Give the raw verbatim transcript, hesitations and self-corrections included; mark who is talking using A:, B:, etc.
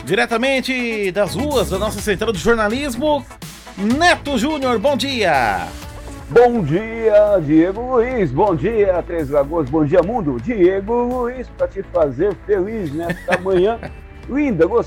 A: Diretamente das ruas da nossa central de jornalismo, Neto Júnior, bom dia!
B: Bom dia, Diego Luiz, bom dia, Três Lagoas, bom dia, mundo. Diego Luiz, para te fazer feliz nesta manhã linda, gostosa.